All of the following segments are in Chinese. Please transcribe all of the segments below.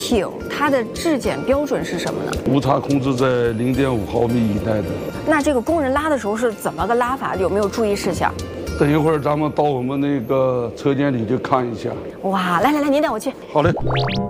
艇它的质检标准是什么呢？ 误差控制在0.5毫米以内的。 那这个工人拉的时候是怎么个拉法？有没有注意事项？ 等一会儿咱们到我们那个车间里去看一下。 哇，来，您带我去。 好嘞。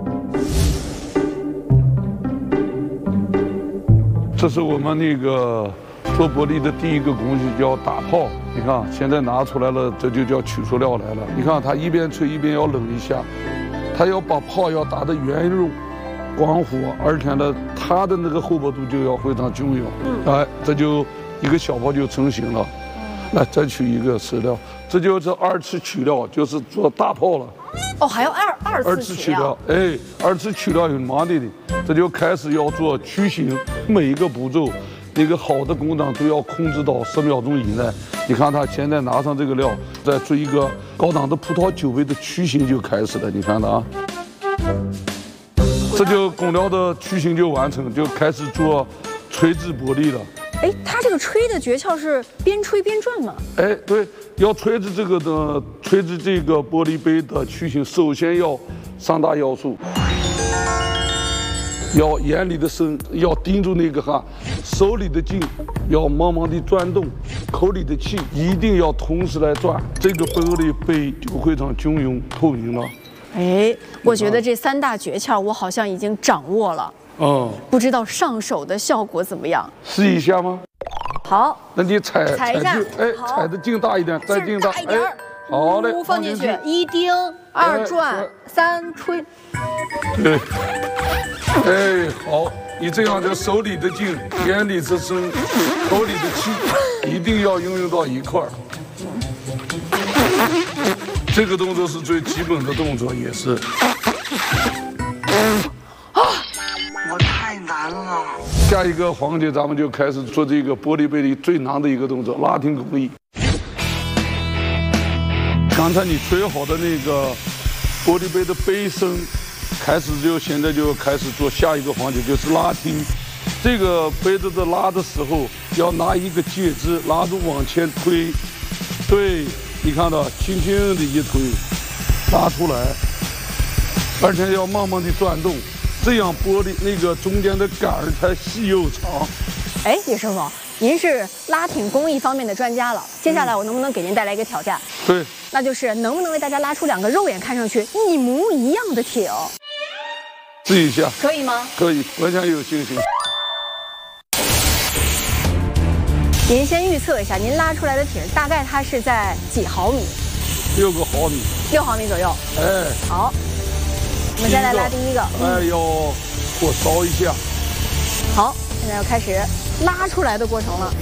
这是我们那个做玻璃的第一个工序，叫打泡。你看，现在拿出来了，这就叫取塑料来了。你看，它一边吹一边要冷一下，它要把泡要打得圆润、光滑，而且呢，它的那个厚薄度就要非常均匀。哎，这就一个小泡就成型了。来，再取一个石料，这就是2次取料，就是做大泡了。 哦，还要二次取料。 哎，2次取料有麻的，这就开始要做曲形，每一个步骤，那个好的工长都要控制到10秒钟以内。你看他现在拿上这个料，再做一个高档的葡萄酒杯的曲形就开始了。你看的啊，这就工料的曲形就完成，就开始做垂直玻璃了。 哎，它这个吹的诀窍是边吹边转吗？ 哎，对，要垂直这个玻璃杯的曲形，首先要3大要素，要眼里的深，要盯住那个手里的劲，要慢慢的转动，口里的气一定要同时来转，这个玻璃杯就非常均匀透明了。 哎，我觉得这3大诀窍我好像已经掌握了。不知道上手的效果怎么样？ 试一下吗？ 好， 那你踩一下， 哎，踩的劲大一点，再劲大一点。好嘞， 放进去，1钉，2转，3吹。 对，哎，好，你这样的手里的劲，眼里的深，口里的气，一定要运用到一块儿。这个动作是最基本的动作，也是。 我太难了。 下一个环节，咱们就开始做这个玻璃杯里最难的一个动作——拉挺工艺。刚才你吹好的那个玻璃杯的杯身，现在就开始做下一个环节，就是拉挺。这个杯子的拉的时候，要拿一个介质拉住往前推，对，你看到，轻轻的一推，拉出来，而且要慢慢的转动。这样玻璃那个中间的杆儿才细又长。 哎，李师傅，您是拉挺工艺方面的专家了。接下来我能不能给您带来一个挑战？ 对， 那就是能不能为大家拉出2个肉眼看上去一模一样的艇？ 试一下， 可以吗？ 可以，完全有信心。 您先预测一下，您拉出来的艇大概它是在几毫米 ？6个毫米。 6毫米左右。哎，好。我们再来拉第一个， 哎，要火烧一下。 好，现在要开始拉出来的过程了。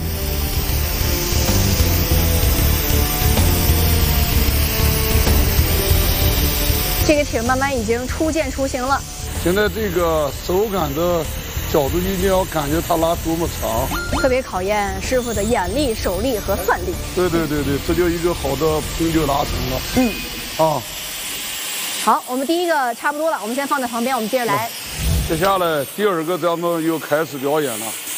这个艇慢慢已经初见雏形了。 现在这个手感的角度一定要感觉它拉多么长， 特别考验师傅的眼力、手力和算力。 对，这就一个好的拼就拉成了。 好，我们第一个差不多了，我们先放在旁边，我们接着来。 接下来第2个咱们又开始表演了。